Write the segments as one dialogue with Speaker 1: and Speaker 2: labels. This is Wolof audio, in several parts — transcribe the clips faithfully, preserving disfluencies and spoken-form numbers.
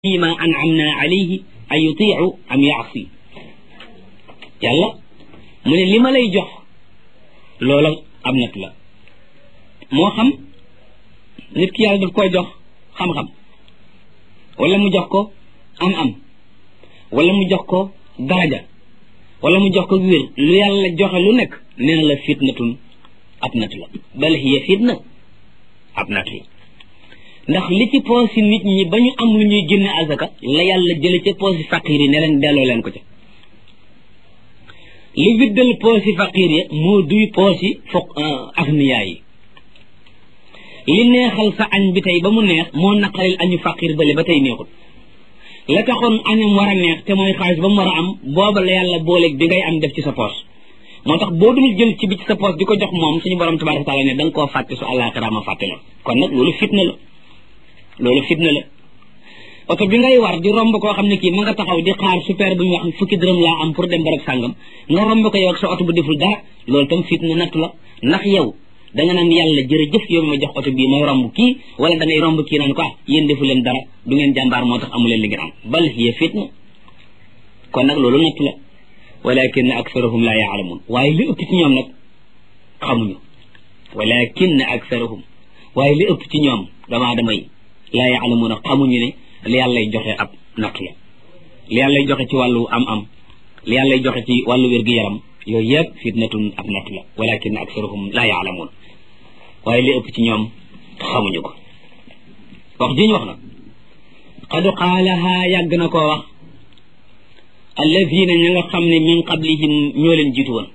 Speaker 1: ma an'amna alayhi ay yuti'u am ya'si yàlla mu ne li ma lay jox loola am nat la moo xam nit ki yàlla daf koy jox xam-xam wala mu jox ko am-am wala mu jox ko daraja wala mu jox ko wér lu yàlla joxe lu nekk nee na la fitnatun ab nat la bal hiya fitna ab nat la ndax li ci poosi nit ñi ba ñu am lu ñuy génne azaka la yàlla jële ca poosi faqiir yi ne leen delloo leen ko ca li viddal poosi faqiir yi moo duy poosi foog agniyaa yi li neexal sa añ bi tey ba mu neex moo naqaril añu faqiir bale ba tey neexul la taxoon añam war a neex te mooy xaalis ba mu war a am booba la yàlla booleeg bi ngay am def ci sa poos moo tax boo dul jël ci bi ci sa poos di ko jox moom suñu borom tabaaraka taala ne da nga koo fàtte su àllaaxira ma fàtte la kon nag loolu fitna la loolu fitna la oto bi ngay war di romb koo xam ne kii ma nga taxaw di xaar super bu ñu wax fukki dërëm laa am pour dem barab sàngam nga romb ko yow ak sa oto bu deful dara loolu tam fitna natt la ndax yow da nga naan yàlla jërëjëf yow ma jox oto bii may romb kii wala da ngay romb kii naan ko ah yéen defu leen dara du ngeen jàmbaar moo tax amu leen li ngeen am bal hiya fitna kon nag loolu natt la walakin aktharuhum la yaalamun waaye li ëpp ci ñoom nag xamuñu walakin aktharuhum waaye li ëpp ci ñoom damaa damay laa yaalamuuna xamuñu ne li yàllay joxe ab natt la li yàllay joxe ci wàllu am-am li yàllay joxe ci wàllu wér-gu-yaram yooyu yëpp fitnatun ab natt la walakin aksaruhum laa yaalamuun waaye li ëpp ci ñoom xamuñu ko wax ji ñu wax nag qad qaalaha yàgg na koo wax alladina ña nga xam ne min qablihim ñoo leen jiitu woon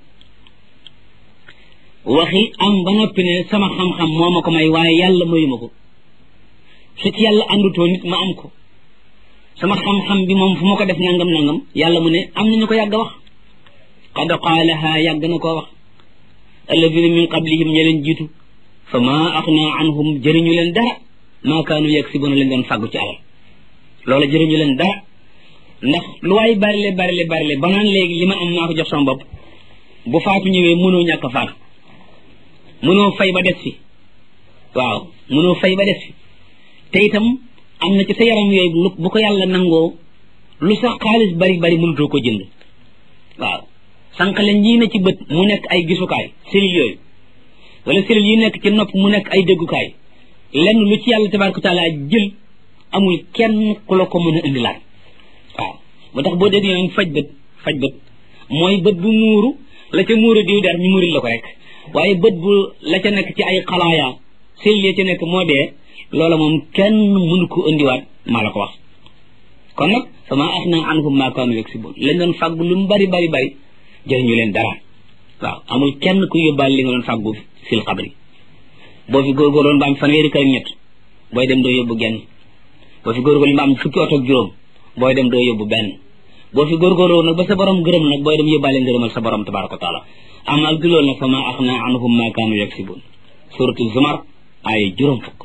Speaker 1: waxi am ba noppi ne sama xam-xam moo ma ko may waaye yàlla mayu ma ko su ci yàlla àndutoo nit ma am ko sama xam-xam bi moom fu ma ko def nangam nangam yàlla mu ne am nañu ko yàgg a wax qad qaalaha yàgg na koo wax alladina min qablihim ña leen jiitu fa ma axna anhum jëriñu leen dara maa kaanu yaksibuna leen doon fàggu ci alal loola jëriñu leen dara ndax lu waay barile barile barile ba naan léegi li ma am maa ko jox sama bopp bu faatu ñëwee mënoo ñàkk a faatu mënoo fay ba des fi waaw mënoo fay ba des fi te itam am na ci sa yaram yooyu bu ko yàlla nangoo lu sax xaalis bari bari mënutoo ko jënd waaw sànq leen ñii na ci bët mu nekk ay gisukaay cellules yooyu wala cellules yi nekk ci nopp mu nekk ay déggukaay lenn lu ci yàlla tabaaraka taala jël amul kenn ku la ko mën a indilaat waaw moo tax boo dégg yoon faj bët faj bët mooy bët bu muuru la ca muuru diw der ñu muuril la ko rek waaye bët bu la ca nekk ci ay xalaaya cellules ya ca nekk moo dee loola moom kenn mënu ko indiwaat maa la ko wax kon nag fama axna anhum ma kaanu yaksibun lañ doon fàggu lu mu bari bari bari jëriñu leen dara waaw amul kenn ku yóbbaal li nga doon fàggu fil xabri boo fi góorgóorloon ba am fanweeri kër ak ñett booy dem doo yóbbu genn boo fi góorgóorlu ba am fukki oto ak juróom booy dem doo yóbbu benn boo fi góorgóorloo nag ba sa borom gërëm nag booy dem yóbbaale ngërëmal sa borom tabaraka wa taala am ak du loolu nag fama axna anhum ma kaanu yaksibun suratu zumar ay juróom fukk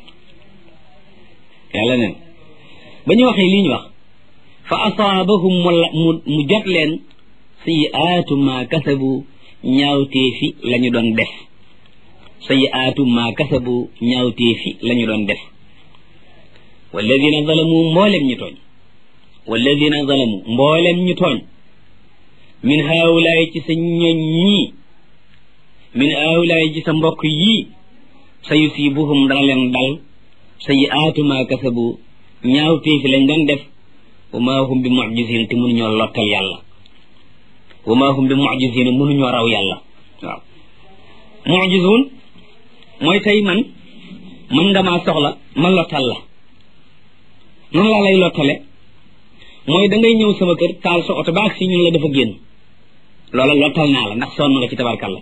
Speaker 1: yàlla neen ba ñu waxee lii ñu wax fa asaabahum mu mu jot leen sayyi'aatu ma kasabu ñaawteefi la ñu doon def sayyi'aatu ma kasabu ñaawteefi la ñu doon def walladina zalamu mboolem ñu tooñ walladina zalamu mboolem ñu tooñ min haawulaay ci sa ñoñ ñii min haawulaay ci sa mbokk yii sa yusibuhum dana leen dal sayyi'aatu ma kasabu ñaawteefi lañ doon def wa ma hum bi mu'jizina te mënuñoo lottal yàlla wa ma hum bi mu'jizina mënuñoo raw yàlla waaw mu'jizun mooy tey man mën nga maa soxla ma lottal la noonu laa lay lottale mooy da ngay ñëw sama kër taal sa oto ba ak si ñun la dafa génn loola lottal naa la ndax sonn nga ci tabarkalla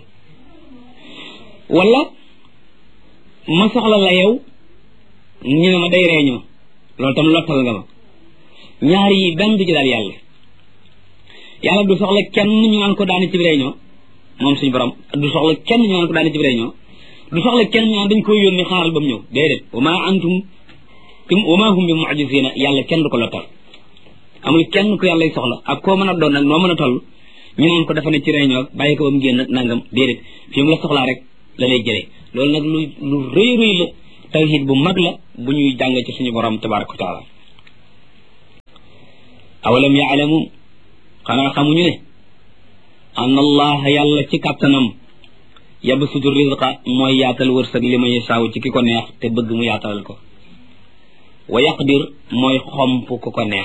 Speaker 1: wala ma soxla la yow ñu ne ma day réunion loolu tam lottal nga ma ñaar yi benn du ci daal yàlla yàlla du soxla kenn ñu naan ko daani ci réunion moom suñu borom du soxla kenn ñu naan ko daani ci réunion du soxla kenn ñu naan dañ koy yónni xaaral ba mu ñëw déedéet wa ma antum wa ma hum bi mu'jizina yàlla kenn du ko lottal amul kenn ku yàlla soxla ak koo mën a doon nag noo mën a toll ñu naan ko dafa ne ci réunion bàyyi ko ba mu génn nangam déedéet fi mu la soxlaa rek la lay jëlee loolu nag lu lu rëy rëy la tawhid bu mag la bu ñuy jàng ci suñu borom tabaraka wa taala awalam yaalamu xanaa xamuñu ne anna allaha yàlla ci kàttanam yabsutu rizqa mooy yaatal wërsëg li ma yasaaw ci ki ko neex te bëgg mu yaatalal ko wa yaqdir mooy xomp ku ko neex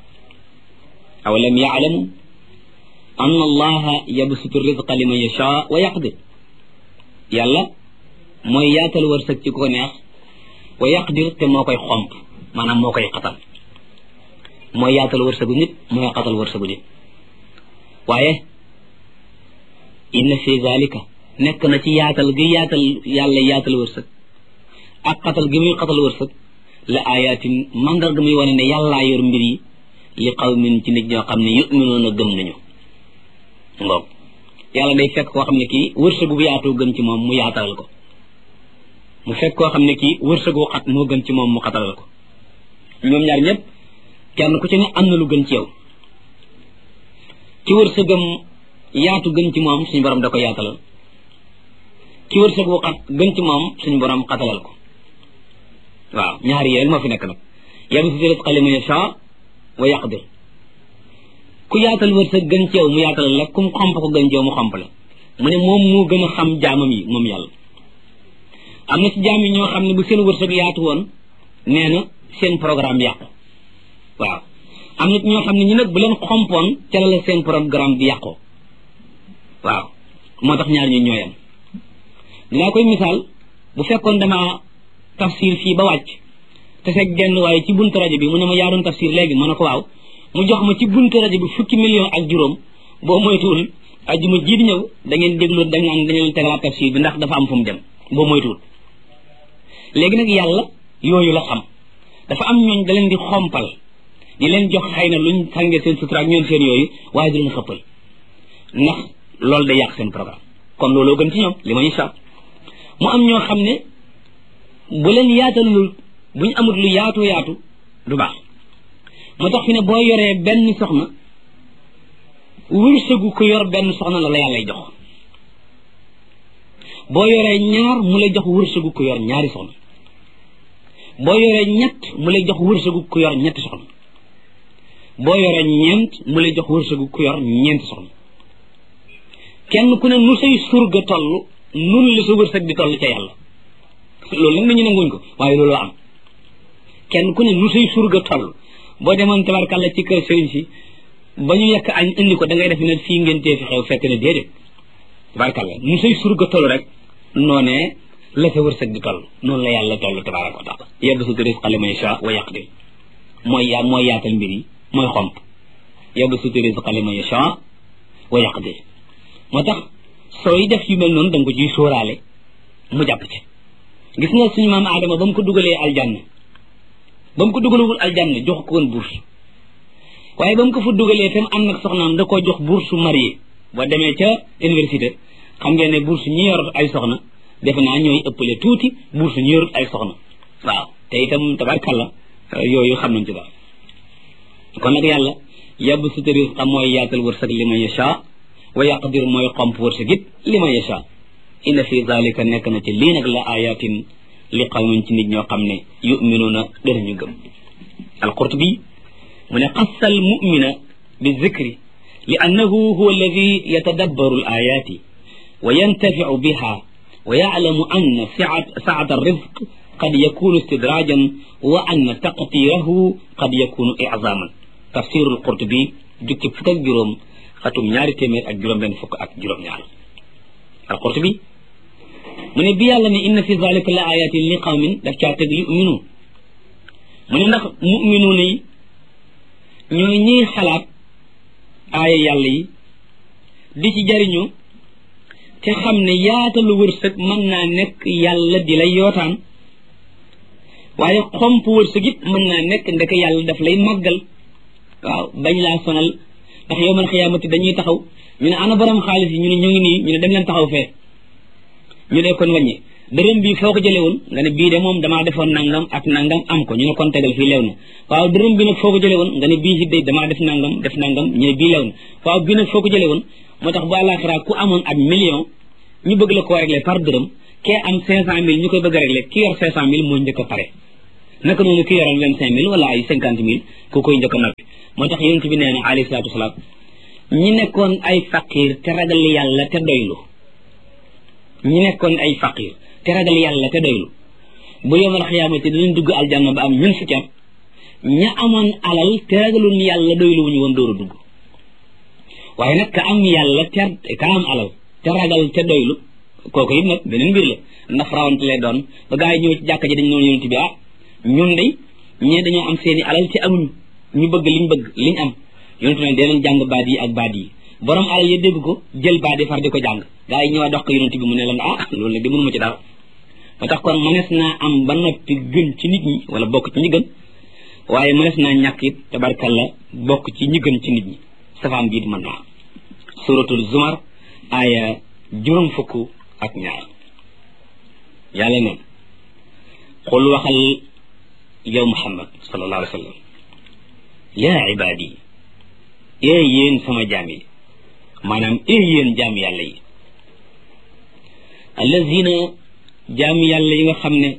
Speaker 1: awalam yaalamu anna allaha yabsutu rizqa li ma yashaa wa yaqdir yàlla mooy yaatal wërsëg ci ku ko neex wa yaqdir te moo koy xomp maanaam moo koy xatal mooy yaatal wërsëgu nit mooy xatal wërsëgu nit waaye inna fi zalika nekk na ci yaatal gi yaatal yàlla yaatal wërsëg ak xatal gi muy xatal wërsëg la ayatin mandarga muy wane ne yàllaa yor mbir yi li qawmin ci nit ñoo xam ne yu'minuuna gëm nañu ngoog yàlla day fekk koo xam ne kii wërsëgu bu yaatoo gën ci moom mu yaatalal ko mu fekk koo xam ne kii wërsëgu xat moo gën ci moom mu xatalal ko ñoom ñaar ñëpp kenn ku ci ne am na lu gën ci yow ci wërsëgam yaatu gën ci moom suñu borom da ko yaatalal ci wërsëgu xat gën ci moom suñu borom xatalal ko waaw ñaar yi rek moo fi nekk nag yabsutu rizqa liman yashaa wa yaqdir ku yaatal wërsëg gën ci yow mu yaatalal la kum xomp ko gën ci yow mu xomp la mu ne moom moo gën a xam jaamam yi moom yàlla am na ci jaam yi ñoo xam ne bu seen wërsëg yaatu woon nee na seen programme yàqu waaw am na ñoo xam ne ñu nag bu leen xompoon ca la seen programme di yàqoo waaw moo tax ñaar ñu ñooyam dinaa koy misaal bu fekkoon dama tafsir fii ba wàcc te fekk genn waaye ci buntu rajo bi mu ne ma yaa doon tafsir léegi ma ne ko waaw mu jox ma ci buntu rajo bi fukki million ak juróom boo moytuwul ajjuma ji di ñëw da ngeen déglu dañ naan dañu leen tegalaat tafsir bi ndax dafa am fu mu dem boo moytuwul léegi nag yàlla yooyu la xam dafa am ñooñ da leen di xompal di leen jox xëy na luñ sàngee seen sutura ak ñoom seen yooyu waaye di leen xëppal ndax loolu day yàq seen programme kon looloo gën ci ñoom li ma ñu sax mu am ñoo xam ne bu leen yaatalul buñ amut lu yaatu yaatu du baax moo tax fi ne boo yoree benn soxna wërsëgu ko yor benn soxna la la yàllay jox boo yoree ñaar mu lay jox wërsëgu ko yor ñaari soxna boo yoree ñett mu lay jox wërsëgu ko yor ñetti soxna boo yoree ñeent mu lay jox wërsëgu ko yor ñeenti soxna kenn ku ne nu say surga toll nun la sa wërsëg di toll ca yàlla loolu nag nañu nanguñ ko waaye loolu am kenn ku ne nu say surga toll boo demoon tabarkàlla ci kër sëriñ si ba ñu yekk añ indi ko da ngay def ne fii ngeen tee fi xew fekk ne déedéet tabarkàlla nu say surga toll rek noonee la sa wërsëg di toll noonu la yàlla toll tabaraka wa taala yabsutu rizqa liman yashaa wa yaqdir mooy yaa mooy yaatal mbir yi mooy xomp yabsutu rizqa liman yashaa wa yaqdir moo tax sooy def yu mel noonu da nga ko ciy sóoraale mu jàpp ci gis nga suñu maam Adama ba mu ko dugalee aljanna ba mu ko dugalewul aljanna jox ko woon bourse waaye ba mu ko fa dugalee tam am nag soxnaam da koo jox bourse marié boo demee ca université xam ngeen ne bourse ñi yor ay soxna defe naa ñooy ëppale tuuti bourse ñi yorut ay soxna waaw te itam tabarkalla yooyu xam nañ ci daal kon nag yàlla yabsutu rizqa mooy yaatal wërsëg liman yashaa wa yaqdir mooy xomp wërsëg it liman yashaa inna fi zalika nekk na ci lii nag la ayatin li qawmin ci nit ñoo xam ne yuminuuna danañu gëm al-Qurtubi mu ne xassa al mumina bi zikri li annahu huwa alladi yatadabbaru al ayati wa yantafiu biha wa yaclamu anna saat arrizq qad yakunu istidrajan wa anna taqtirahu qad yakunu iczaman tafsiru al-Qurtubi jukki fukk ak juróom xatum ñaari téeméer ak juróom benn fukk ak juróom ñaar al-Qurtubi mu ne bi yàlla ne inna fi zalika la ayatin li qawmin daf caa teg yuminu mu ne ndax muminuuna yi ñooy ñiy xalaat aaya yàlla yi di ci jariñu te xam ne yaatalu wërsëg mën naa nekk yàlla di lay yootaan waaye xomp wërsëg it mën naa nekk ndek yàlla daf lay màggal waaw bañ laa sonal ndax yowmal xiyaamati dañuy taxaw ñu ne ana borom xaalis yi ñu ne ñu ngi nii ñu ne dem leen taxaw fee ñu ne kon wàññi dërëm bii foo ko jëlee woon nga ne bii de moom damaa defoon nangam ak nangam am ko ñu ne kon tegal fii leew na waaw dërëm bi nag foo ko jëlee woon nga ne bii hiddee damaa def nangam def nangam ñu ne bii leew na waaw bii nag foo ko jëlee woon moo tax bu àllaaxira ku amoon ak million ñu bëgg la koo régler par dërëm kee am cinq cent mille ñu koy bëgg a régler ki yor cinq cent mille moo njëkk a pare naka noonu ki yoroon vingt cinq mille wala ay cinquante mille ku koy njëkk a noppi moo tax yonent bi nee na alayhi salaatu wasalaam ñi nekkoon ay faqir te ragal yàlla te doylu ñi nekkoon ay faqir te ragal yàlla te doylu bu yawmal xiyaamati dinañ dugg aljanna ba am ñun fukki at ña amoon alal te ragalul yàlla doylu wuñu woon dooru dugg waaye nag ka am yàlla te ka am alal te ragal te doylu kooku it nag beneen mbir la ndax rawante lay doon ba gaa yi ñëw ci jàkka ji dañ noonu yonent bi ah ñun day ñee dañoo am seeni alal te amuñu ñu bëgg liñ bëgg liñ am yonent ne dee nañ jàng baat yi ak baat yi borom alal yi dégg ko jël baat yi far di ko jàng gaa yi ñëw dox ko yonent bi mu ne leen ah loolu nag di mënuma ci dara moo tax kon mënees naa am ba noppi gën ci nit ñi wala bokk ci ñi gën waaye mënees naa ñàkk it tabarkalla bokk ci ñi gën ci nit ñi safaan bii di mën naa suratul zumar aaya juróom fukk ak ñaar yàlla neen xul waxal yow muhammad sallallahu alayhi wa sallam yaa ibaadi ee yéen sama jaam yi maanaam ee yéen jaam yàlla yi allazina jaam yàlla yi nga xam ne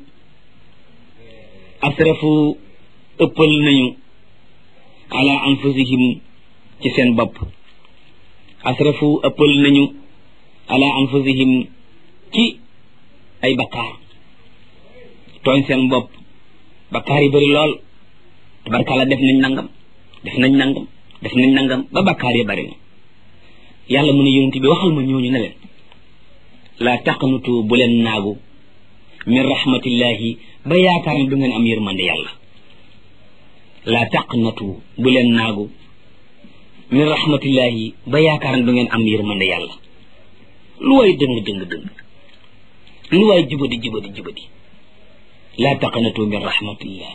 Speaker 1: asrafu ëppal nañu ala anfusihim ci seen bopp asrafu ëppal nañu ala anfusihim ci ay bakkaar tooñ seen bopp bakkaar yi bëri lool tabarkalla def nañ nangam def nañ nangam def nañ nangam ba bakkaar yi bëri na yàlla mu ne yonent bi waxal ma ñooñu ne leen laa taqnutu bu leen naagu min rahmatillahi ba yaakaar ne du ngeen am yërmande yàlla laa taqnatu bu leen naagu min rahmatillahi ba yaakaar ne du ngeen am yërmande yàlla lu waay dëng dëng dëng lu waay jubadi jubadi jubadi laa taqnatu min rahmatillah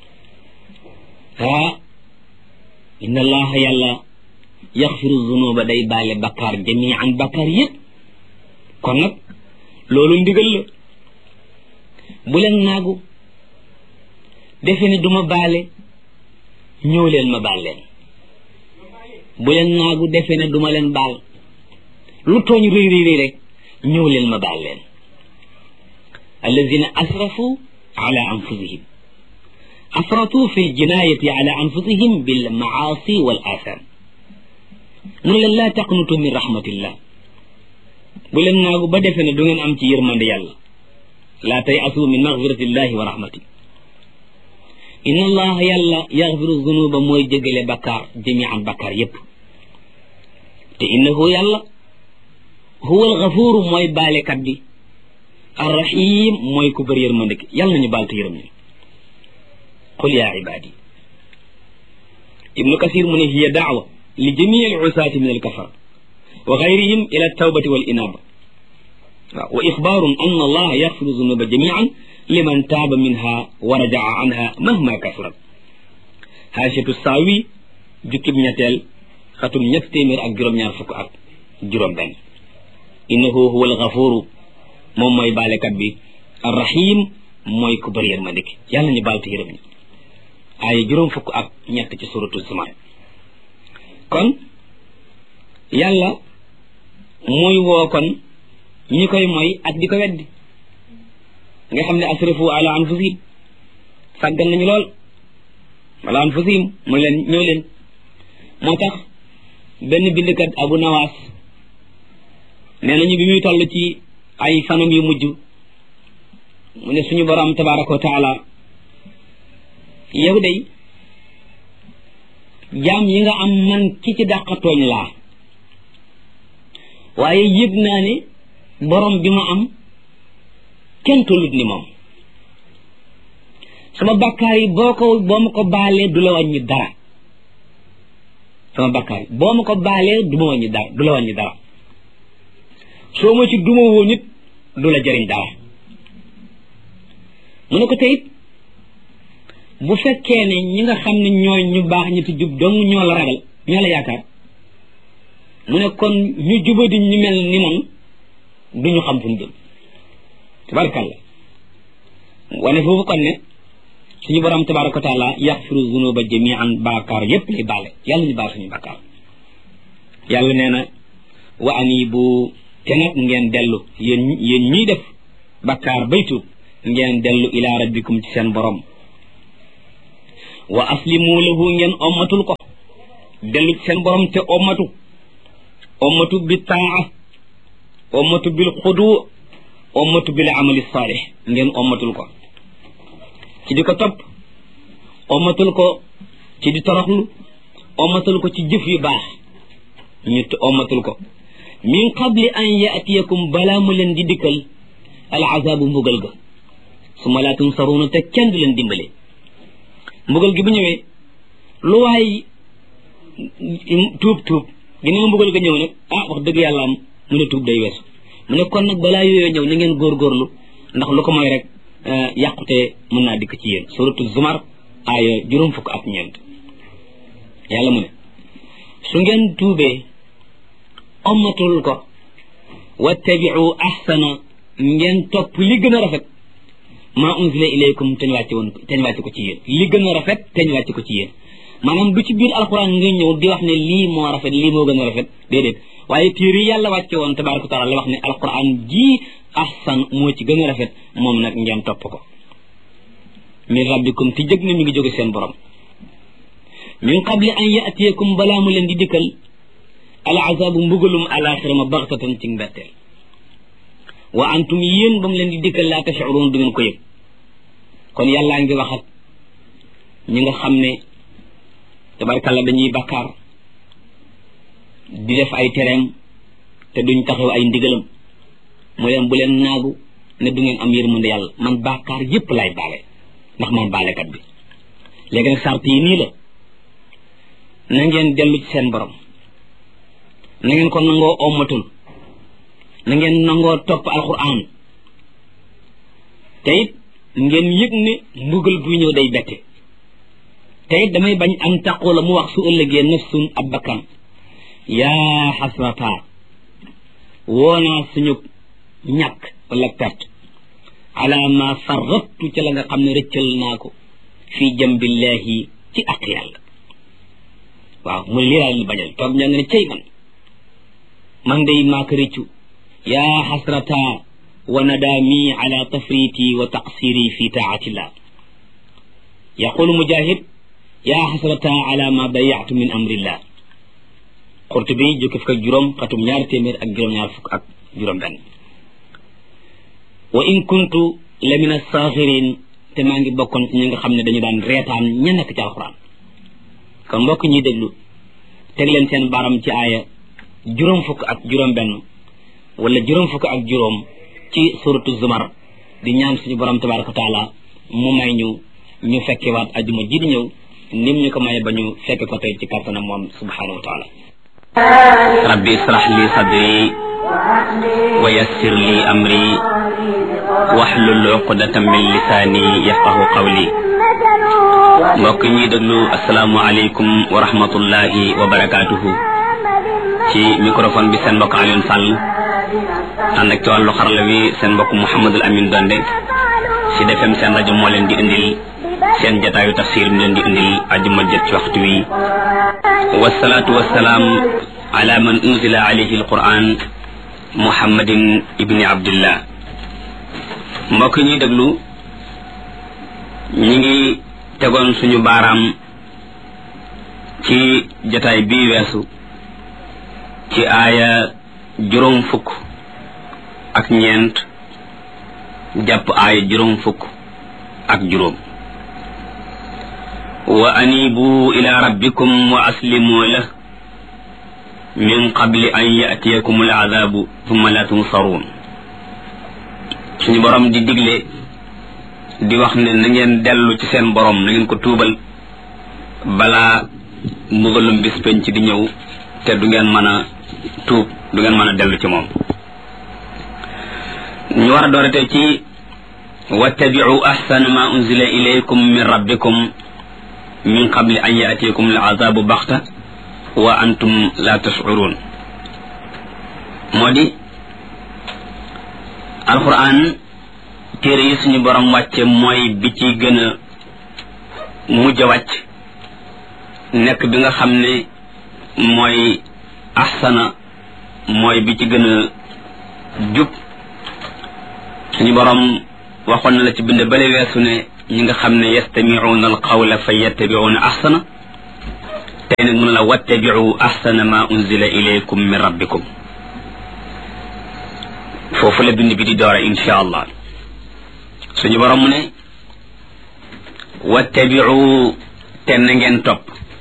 Speaker 1: ah inna allaha yàlla yaxfiru zunuba day baale bakkaar jamian bakkaar yëpp kon nag loolu ndigal la bu leen naagu defe ne duma baale ñëw leen ma baal leen bu leen naagu defe ne duma leen baal lu tooñ réy réy réy rek ñëw leen ma baal leen allazina asrafu ala anfusihim asratu fi ljinayati ala anfusihim bil maasi wal atham mu ne leen laa taqnutu min rahmatillah bu leen naagu ba defe ne du ngeen am ci yërmande yàlla laa tay asu min magfiratillahi wa rahmati inna allaha yàlla yaxfiru zunuba mooy jégale bakkaar jamian bakkaar yépp te innahu yàlla huwa alxafuru mooy baalekat bi arrahim mooy ku bëri yërmande ki yàlla nañu baal te yërëm ñu qul yaa ibaadi ibnu kasir mu ne hiya daawa li jamii alusaati min alkafara wa gayrihim ila altawbati wal inaba waaw wa ixbaarun anna allaha yaxfiru zunuba jamian liman taaba minha wa rajaa anha mahma kasurat haashatu saawi jukkib ñetteel xatum ñett téeméer ak juróom-ñaar fukk ak juróom benn innahu huwa alxafuru moom mooy baalekat bi arrahim mooy ku bëri yërmande ki yàlla ñu baal te yërëm ñu ay juróom fukk ak ñett ci suratul Zumar kon yàlla muy woo kon ñi koy mooy ak di ko weddi nga xam ne asrafu ala anfusihim sàggan nañu lool ala anfusihim mu leen ñëw leen moo tax benn bindkat Abu Nawaas nee nañu bi muy toll ci ay fanam yu mujj mu ne suñu borom tabaraka wa taala yow day jaam yi nga am man ki ci dàqatooñ laa waaye yëg naa ne borom bi ma am kenn tollut ni moom sama bakkaar yi boo ko boo ma ko baalee du la wàññi dara sama bakkaar yi boo ma ko baalee du ma wàññi dara du la wàññi dara soo ma ci duma woo nit du la jëriñ dara mu ne ko teyit bu fekkee ne ñi nga xam ne ñooy ñu baax ñi ti jub dong ñoo la ragal ñoo la yaakaar mu ne kon ñu jubadi ñu mel ni man duñu xam fu ñu jëm tabarakalla wane foofu kon ne suñu borom tabaraka wa taala yaxfiru zunuba jamian baakaar yépp lay baale yàlla ñu baal suñu bakkaar yàlla nee na wa anibu te nag ngeen dellu yéen yéen ñiy def bakkaar baytu ngeen dellu ila rabbikum ci seen borom wa aslimu lahu ngeen ommatul ko dellu seen borom te ommatu ommatu bi taa ommatu bil xudu ommatu bil amali saalih ngeen ommatul ko ci di ko topp ommatul ko ci di toroxlu ommatul ko ci jëf yu baax ñu ommatul ko min qabli an yaatiyakum balaa mu leen di dikkal al azaabu mbugal ga summa laa tunsaruuna te kenn du leen dimbale mbugal gi bu ñëwee lu waay tuub tuub ginnaaw mbugal ga ñëw nag ah wax dëgg yàlla am mu ne tuub day weesu mu ne kon nag balaa yooyu ñëw na ngeen góorgóorlu ndax lu ko mooy rek yàqute mën naa dikk ci yéen suratu zumar aaya juróom fukk ak ñeent yàlla mu ne su ngeen tuubee ommatul ko wattabiu ahsana ngeen topp li gën a rafet maa unzila ilaykum teñ wàcce woon teñ wàcce ko ci yéen li gën a rafet teñ wàcce ko ci yéen maanaam du ci biir alquran nga ñëw di wax ne lii moo rafet lii moo gën a rafet déedéet waaye téere yi yàlla wàcce woon tabaraka wa taala la wax ne alquran ji ahsan moo ci gën a rafet moom nag ngeen topp ko min rabbikum ti jëg na mi ngi jóge seen borom min qabli an yaatiyakum balaa mu leen di dikkal al azabu mbugalum alaxira ma baxtatan ci mbetteel wa antum yéen ba mu leen di dikkal laa tash'urun du ngeen ko yëg kon yàllaa ngi wax ak ñi nga xam ne tabarkalla dañuy bakkaar di def ay tereem te duñ taxaw ay ndigalam mu leen bu leen naagu ne du ngeen am yërmande yàlla man bakkaar yépp lay baale ndax man baalekat bi léegi nag sart yi nii la na ngeen dellu ci seen borom na ngeen ko nangoo ommatul na ngeen nangoo topp alquran te it ngeen yëg ne mbugal buy ñëw day bette te it damay bañ am taqula mu wax su ëllëgee nafsun ab bakkan yaa xasrata woonaa suñu ñàkk wala perte ala ma farrattu ca la nga xam ne rëccal naa ko fii jambillahi ci ak yàlla waaw mu liraa li bañal toog ñaa nga ne cay man man day maa ko rëccu yaa xasrata wa nadaami ala tafriti wa taqsiri fi taatillah yaqulu mujahid yaa xasrata ala ma dayatu min amrillah Qurtubi jukki fukk ak juróom xatum ñaari téeméer ak juróom ñaar fukk ak juróom benn wa in kuntu la min as-saxirin te maa ngi bokkoon ci ñi nga xam ne dañu daan reetaan ña nekk ci alxuraan kon mbokk ñuy déglu teg leen seen baram ci aaya juróom fukk ak juróom benn wala juróom fukk ak juróom ci suratu zumar di ñaan suñu borom tabaraka wa taala mu may ñu ñu fekke waat ajuma ji di ñëw nim ñu ko maye ba ñu fekke ko tey ci kàttanam moom subhanahu wa taala rabbi israh li sadri wa yassir li amri wahlul uqdatan min lisani yafqahu qawli mbokk ñuy déglu asalaamu aleykum wa rahmatullahi wa barakatuhu ci microphone bi seen mbokk Alioune Sall ànd ak ci wàllu xarala wi seen mbokk Mouhamadul Amin Donde ci Sud F M seen rajo moo leen di indil seen jataayu tafsir mi leen di indil ajuma jët ci waxtu wi wasalaatu wasalaam ala man unzila alayhi alquran muhammadin ibni abdillah mbokk ñuy déglu ñi ngi tegoon suñu baaraam ci jataay bii weesu ci aaya juróom fukk ak ñeent jàpp aaya juróom fukk ak juróom wa anibu ila rabbikum wa aslimu lah min qabli an yatiyakum al azabu thumma la tunsaruun suñu borom di digle di wax ne na ngeen dellu ci seen borom na ngeen ko tuubal balaa mbugalum bis penc di ñëw te du ngeen mën a tuub du ngeen mën a dellu ci moom ñu war a doorate ci wattabi'u ahsana ma unzila ilaykum min rabbikum min qabli an yatiyakum al azabu baxta wa antum la tash'urun moo di alquran téere yi suñu borom wàcce mooy bi ci gën a mujj a wàcc nekk bi nga xam ne mooy ahsana mooy bi ci gën a jub suñu borom waxoon na la ci bind bale weesu ne
Speaker 2: ñi nga xam ne yastamicuuna alqawla fa yattabicuuna ahsana tey nag mun la wattabicu ahsana ma unzila ilaykum min rabbikum foofu la bind bi di doora insha allah suñu borom mu ne wattabicu te na ngeen topp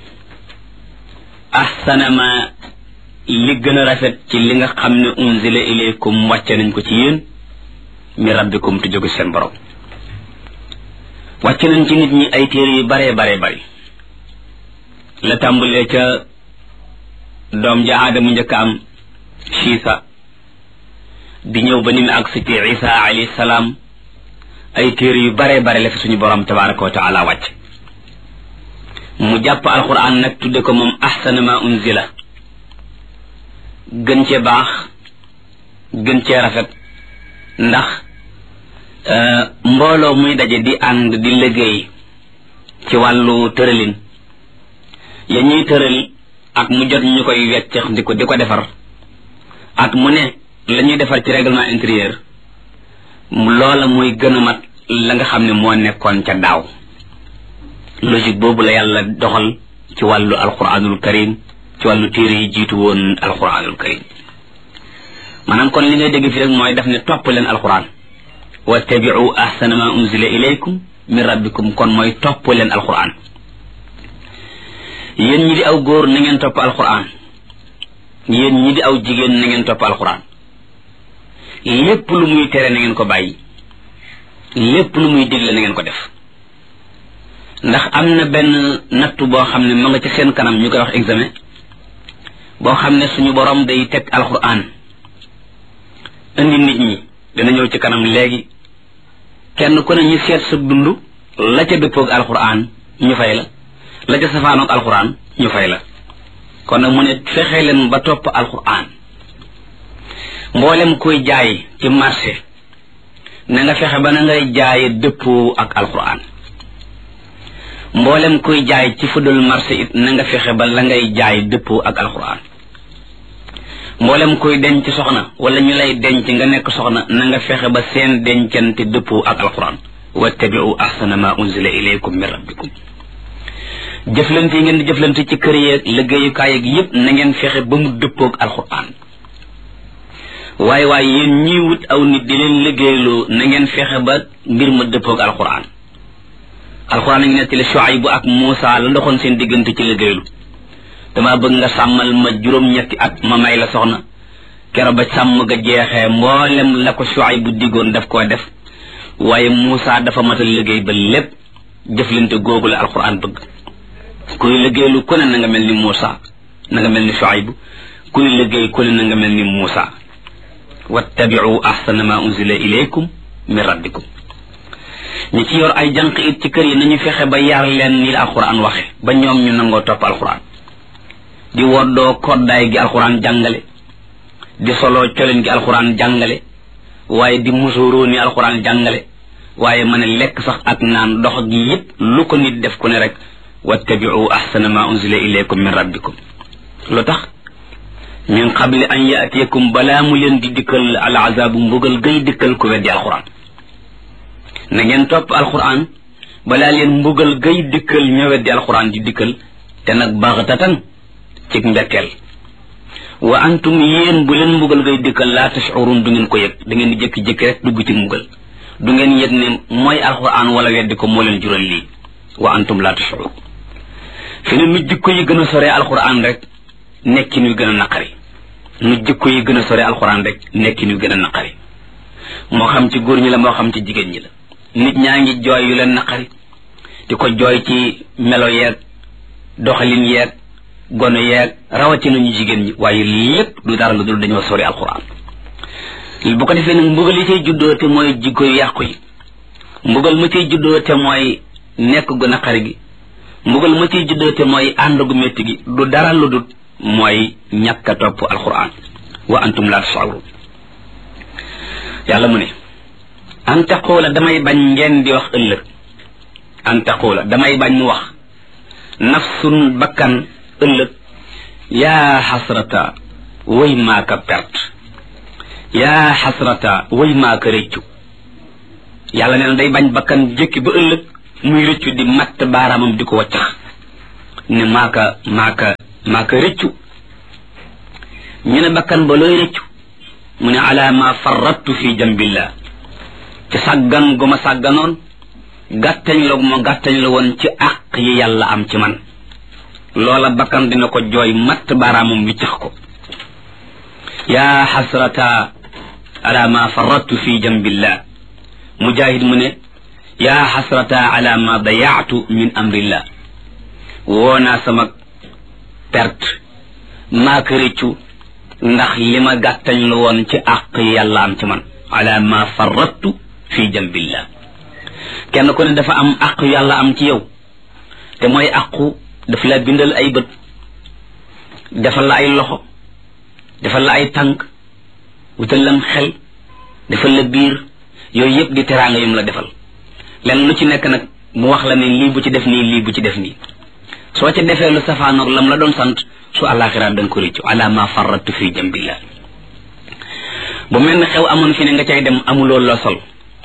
Speaker 2: ahsana ma li gën a rafet ci li nga xam ne unzila ilaykum wàcce nañ ko ci yéen mi rabbikum te jóge seen borom wàcce nañ ci nit ñi ay téere yu bare bare bari la tàmbalee ca doom ja aadama njëkk am siisa di ñëw ba ni mu agsi ci isa alayhi salaam ay téere yu bare bare la fi suñu borom tabaraka wa taala wàcc mu jàpp alquran nag tudde ko moom ahsana ma unzila gën cee baax gën cee rafet ndax mbooloo muy daje di ànd di liggéey ci wàllu tëralin ya ñuy tëral ak mu jot ñu koy weccex di ko di ko defar ak mu ne la ñuy defar ci règlement intérieur loola muy gën a mat la nga xam ne moo nekkoon ca daaw logique boobu la yàlla doxal ci wàllu alquranul karim ci wàllu téere yi jiitu woon alquranul karim maanaam kon li ngay dégg fi rek mooy daf ne topp leen alquran wattabiu ahsana ma unzila ilaykum min rabbikum kon mooy topp leen alquran yéen ñi di aw góor na ngeen topp alquran yéen ñi di aw jigéen na ngeen topp alquran lépp lu muy tere na ngeen ko bàyyi lépp lu muy digle na ngeen ko def ndax am na benn nattu boo xam ne ma nga ci seen kanam ñu koy wax examen boo xam ne suñu borom day teg alquran indi nit ñi dina ñëw ci kanam léegi kenn ku ne ñu seet sa dund la ca dëppoog alquran ñu fay la la ca safaanoog alquran ñu fay la kon nag mu ne fexe leen ba topp alquran mboolem koy jaay ci marché na nga fexe ba na ngay jaaye dëppoo ak alquran mboolem koy jaay ci fudul marché it na nga fexe ba la ngay jaay dëppoo ak alquran mboolem koy denc soxna wala ñu lay denc nga nekk soxna na nga fexe ba seen dencante dëppoo ak alquran wattabiu ahsana ma unzila ilaykum min rabbikum jëflante yi ngeen di jëflante ci kër yeeg liggéeyukaay yeeg yépp na ngeen fexe ba mu dëppoo ak alquran waaye waaye yéen ñii wut aw nit di leen liggéeyloo na ngeen fexe ba mbir ma dëppoo ak alquran alquran a ngi nettali Shuaybu ak Muusa la ndoxoon seen diggante ci liggéeylu dama bëgg nga sàmmal ma juróom-ñetti at ma may la soxna kero ba sàmm ga jeexee mboolem la ko Shuaybu diggoon daf koo def waaye Muusa dafa matal liggéey ba lépp jëflante googu la alquran bëgg kuy liggéeylu ku ne na nga mel ni Muusa na nga mel ni Shuaybu kuy liggéey ku ne na nga mel ni Muusa wattabiu ahsana ma unzila ilaykum min rabbikum ñi ci yor ay jànq it ci kër yi nañu fexe ba yar leen ni la alquran waxe ba ñoom ñu nangoo topp alquran di woddoo koddaay gi alquran jàngale di soloo coleen gi alquran jàngale waaye di musuroo ni alquran jàngale waaye mën a lekk sax ak naan dox gi yépp lu ko nit def ku ne rek wattabiu ahsana ma unzila ilaykum min rabbikum lu tax min qabli an yaatiyakum balaa mu leen di dikkal al azabu mbugal gay dikkal ku weddi alquran na ngeen topp alquran balaa leen mbugal gay dikkal ña weddi alquran di dikkal te nag baxtatan ci mbekkeel wa antum yéen bu leen mbugal gay dikkal laa tashurun du ngeen ko yëg da ngeen di jékki-jékki rek dugg ci mbugal du ngeen yëg ne mooy alquran wala weddi ko moo leen jural lii wa antum laa tashurun fi ne nu jikko yi gën a sore alquran rek nekkin wi gën a naqari nu jikko yi gën a sore alquran rek nekkin wi gën a naqari moo xam ci góor ñi la moo xam ci jigéen ñi la nit ñaa ngi jooy yu leen naqari di ko jooy ci melo yeeg doxalin yeeg gono yeeg rawatina ñu jigéen ñi waaye lépp du dara lu dul dañoo sori alquran bu ko defee nag mbugal yi cay juddoo te mooy jikko yu yàqu yi mbugal ma cay juddoo te mooy nekk gu naqari gi mbugal ma cay juddoo te mooy ànd gu métti gi du dara lu dul mooy ñàkk a topp alquran wa antum la tash'urun yàlla mu ne an taqula damay bañ ngeen di wax ëllëg an taqula damay bañ mu wax nafsun bakkan ëllëg yaa xasrata way maaka perte yaa xasrata way maaka réccu yàlla nee na day bañ bakkan jëkki ba ëllëg muy rëccu di matt baaraamam di ko waccax ne maaka maaka maaka rëccu ñu ne bakkan ba looy rëccu mu ne ala ma farrattu fi jambillah ci sàggan gu ma sàgganoon gàttañ la gu ma gàttañ la woon ci àq yi yàlla am ci man loola bakkan dina ko jooy matt baaraamam wiccax ko yaa xasrata ala ma farrattu fi jambillah mujahid mu ne yaa xasrata ala ma dayaatu min amrillah woo naa sama perte maa ko rëccu ndax li ma gàttañ lu woon ci àq yàlla am ci man ala ma farrattu fi jambillah kenn ku ne dafa am àq yàlla am ci yow te mooy àqu daf la bindal ay bët defal la ay loxo defal la ay tànk wutal lam xel defal la biir yooyu yëpp di teraanga yum la defal lenn lu ci nekk nag mu wax la ne lii bu ci def nii lii bu ci def nii soo ca defee lu safaanoog lam la doon sant su àllaaxira da nga ko réccu ala ma farrattu fi jambillah bu mel ne xew amoon fi ne nga cay dem amuloo loo sol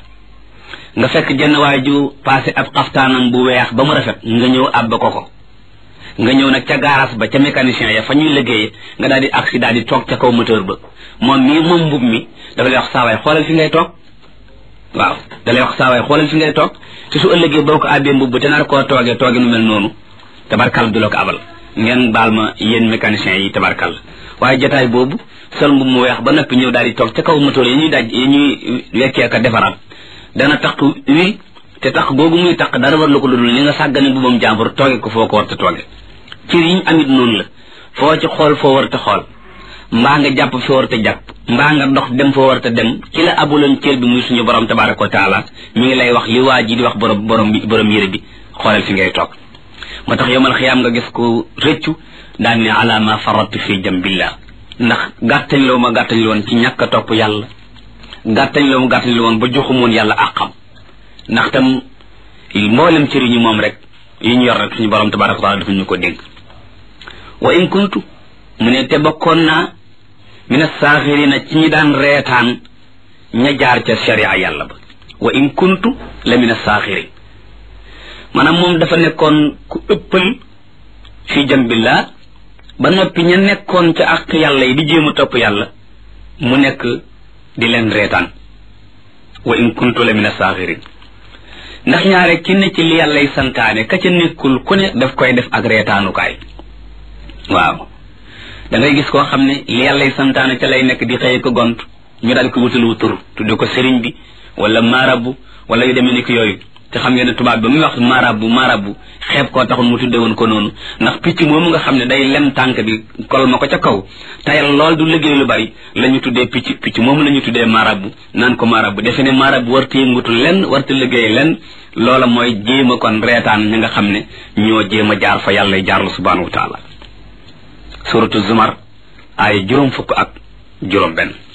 Speaker 2: nga fekk jenn waay ju passé ab xaftaanam bu weex ba mu rafet nga ñëw àbb ko ko nga ñëw nag ca garage ba ca mécanicien ya fa ñuy liggéeye nga daal di accident di toog ca kaw moteur ba moom mii moom mbub mi dafa lay wax saawaay xoolal fi ngay toog waaw da lay wax saawaay xoolal fi ngay toog te su ëllëgee boo ko àbbee mbubb te nar koo toogee tooge nu mel noonu tabarkal du la ko abal ngeen baal ma yéen mécaniciens yi tabarkal waaye jotaay boobu sol mbub mu weex ba noppi ñëw daal di toog ca kaw moteur yi ñuy daj yi ñuy wekkee ka defaraat dana tax wi te tax googu muy tax dara war la ko ludul li nga sàggane mbubam jàmbur tooge ko foo ko war te tooge cër yi ñu amit noonu la foo ci xool foo war te xool mbaa nga jàpp foo war te jàpp mbaa nga dox dem foo war te dem ki la abuloon cër bi muy suñu borom tabaraka wa taala mi ngi lay wax li waa ji di wax borom borom borom yére bi xoolal fi ngay toog moo tax yomal xiyaam nga gis ko rëccu daan ne ala ma faratu fi jambillah ndax gàttañ loo ma gàttañ woon ci ñàkk a topp yàlla gàttañ loo ma gàttañ woon ba joxumoon yàlla àqam ndax tam mboolem cër yi ñu moom rek yi ñu yor rek suñu borom tabaraka wa taala dafa ñu ko dénk wa in kuntu mu ne te bokkoon naa min as-saaxirina ci ñi daan reetaan ña jaar ca sharia yàlla ba wa in kuntu la min as-saaxirin maanaam moom dafa nekkoon ku ëppal fi jambillah ba noppi ña nekkoon ca àq yàlla yi di jéem a topp yàlla mu nekk di leen reetaan wa in kuntu la min as-saaxirin ndax ñaare ki ne ci li yàllay santaane ka ca nekkul ku ne daf koy def ak reetaanukaay waaw da ngay gis koo xam ne li yàllay santaane ca lay nekk di xëye ko gont ñu daal ko wutalu tur tudde ko sëriñ bi wala marabu wala yu demee ni ko yooyu te xam ngeen ne tubaab ba muy wax marabu marabu xeeb koo taxul mu tudde woon ko noonu ndax picc moomu nga xam ne day lem tànk bi kol ma ko ca kaw tayal lool du liggéey lu bari la ñu tuddee picc picc moomu la ñu tuddee marabu naan ko marabu defe ne marabu warta yëngutu lenn warta liggéey lenn loola mooy jéem a kon reetaan ñi nga xam ne ñoo jéem a jaar fa yàlla jaarlu subhanahu wa taala suratu zumar ay juróom fukk ak juróom benn